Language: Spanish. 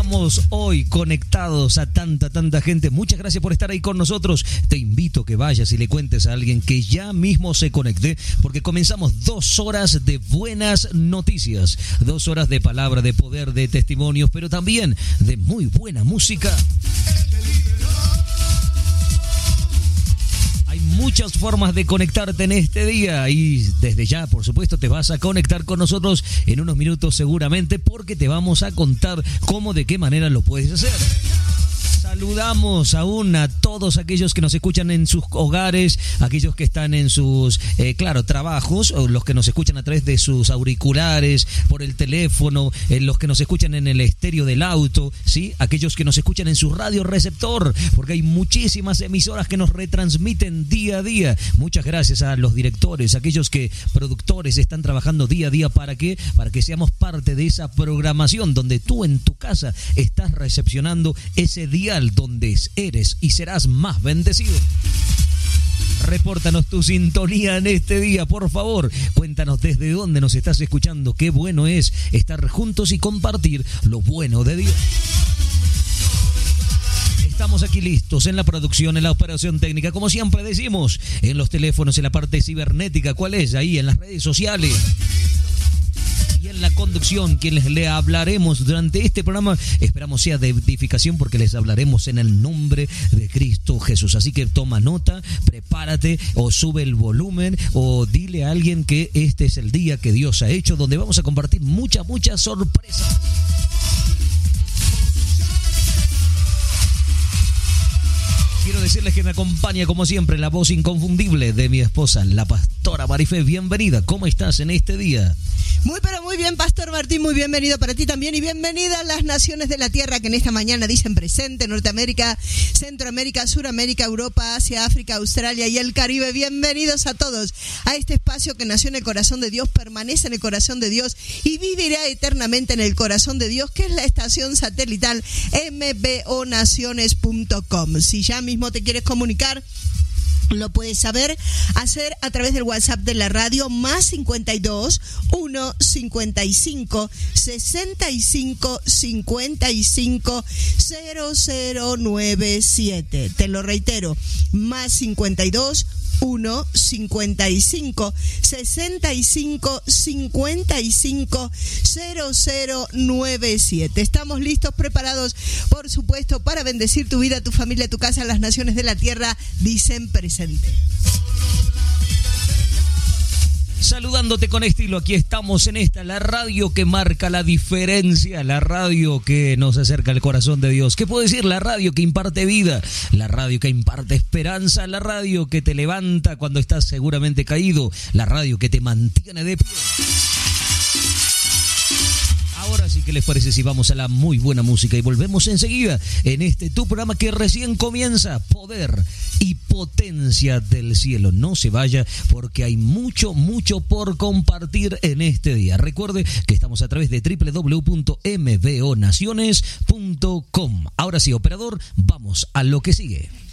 Estamos hoy conectados a tanta gente. Muchas gracias por estar ahí con nosotros. Te invito a que vayas y le cuentes a alguien que ya mismo se conecte, porque comenzamos 2 horas de buenas noticias, 2 horas de palabra, de poder, de testimonios, pero también de muy buena música. Hay muchas formas de conectarte en este día y desde ya, por supuesto, te vas a conectar con nosotros en unos minutos seguramente, porque te vamos a contar cómo, de qué manera lo puedes hacer. Saludamos aún a todos aquellos que nos escuchan en sus hogares, aquellos que están en sus, trabajos, o los que nos escuchan a través de sus auriculares, por el teléfono, los que nos escuchan en el estéreo del auto, ¿sí? Aquellos que nos escuchan en su radio receptor, porque hay muchísimas emisoras que nos retransmiten día a día. Muchas gracias a los directores, aquellos productores están trabajando día a día para que seamos parte de esa programación donde tú en tu casa estás recepcionando ese dial donde eres y serás más bendecido. Repórtanos tu sintonía en este día, por favor. Cuéntanos desde dónde nos estás escuchando. Qué bueno es estar juntos y compartir lo bueno de Dios. Estamos aquí listos en la producción, en la operación técnica, como siempre decimos, en los teléfonos, en la parte cibernética. ¿Cuál es? Ahí en las redes sociales. Y en la conducción, quienes le hablaremos durante este programa, esperamos sea de edificación, porque les hablaremos en el nombre de Cristo Jesús. Así que toma nota, prepárate, o sube el volumen, o dile a alguien que este es el día que Dios ha hecho, donde vamos a compartir muchas sorpresas. Quiero decirles que me acompaña, como siempre, la voz inconfundible de mi esposa, la pastora Marifé. Bienvenida, ¿cómo estás en este día? Muy, pero muy bien, Pastor Martín, muy bienvenido para ti también, y bienvenida a las naciones de la tierra que en esta mañana dicen presente: Norteamérica, Centroamérica, Suramérica, Europa, Asia, África, Australia y el Caribe. Bienvenidos a todos a este espacio que nació en el corazón de Dios, permanece en el corazón de Dios y vivirá eternamente en el corazón de Dios, que es la estación satelital mbonaciones.com. Si ya mismo te quieres comunicar, lo puedes hacer a través del WhatsApp de la radio, más 52 1 55 65 55 0097. Te lo reitero, más 52 1 55 65 55 0097. Estamos listos, preparados, por supuesto, para bendecir tu vida, tu familia, tu casa. Las naciones de la tierra dicen presente. Saludándote con estilo, aquí estamos en la radio que marca la diferencia, la radio que nos acerca al corazón de Dios. ¿Qué puedo decir? La radio que imparte vida, la radio que imparte esperanza, la radio que te levanta cuando estás seguramente caído, la radio que te mantiene de pie. Ahora sí, ¿qué les parece si vamos a la muy buena música y volvemos enseguida en tu programa que recién comienza, Poder y Potencia del Cielo? No se vaya, porque hay mucho por compartir en este día. Recuerde que estamos a través de www.mbonaciones.com. Ahora sí, operador, vamos a lo que sigue.